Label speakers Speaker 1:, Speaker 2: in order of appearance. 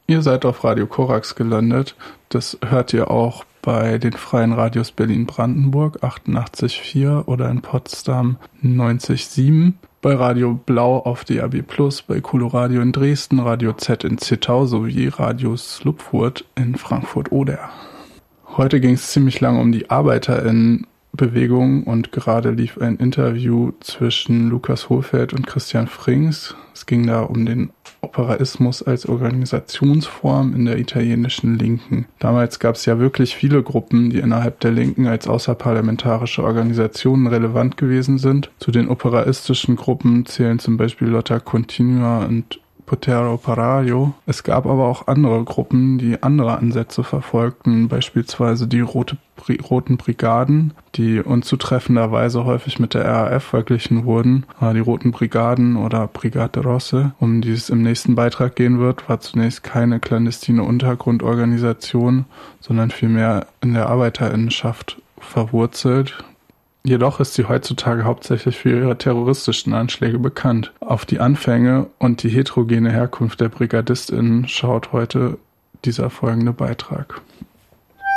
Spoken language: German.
Speaker 1: Ihr seid auf Radio Korax gelandet. Das hört ihr auch bei den freien Radios Berlin-Brandenburg 88,4 oder in Potsdam 90,7. Bei Radio Blau auf DAB+, bei Coloradio in Dresden, Radio Z in Zittau sowie Radio Slupfurt in Frankfurt-Oder. Heute ging es ziemlich lange um die ArbeiterInnen-Bewegung und gerade lief ein Interview zwischen Lukas Hohlfeld und Christian Frings. Es ging da um den Operaismus als Organisationsform in der italienischen Linken. Damals gab es ja wirklich viele Gruppen, die innerhalb der Linken als außerparlamentarische Organisationen relevant gewesen sind. Zu den operaistischen Gruppen zählen zum Beispiel Lotta Continua und Potere Operaio. Es gab aber auch andere Gruppen, die andere Ansätze verfolgten, beispielsweise die Roten Brigaden, die unzutreffenderweise häufig mit der RAF verglichen wurden. Die Roten Brigaden oder Brigate Rosse, um die es im nächsten Beitrag gehen wird, war zunächst keine clandestine Untergrundorganisation, sondern vielmehr in der Arbeiterinnenschaft verwurzelt. Jedoch ist sie heutzutage hauptsächlich für ihre terroristischen Anschläge bekannt. Auf die Anfänge und die heterogene Herkunft der BrigadistInnen schaut heute dieser folgende Beitrag.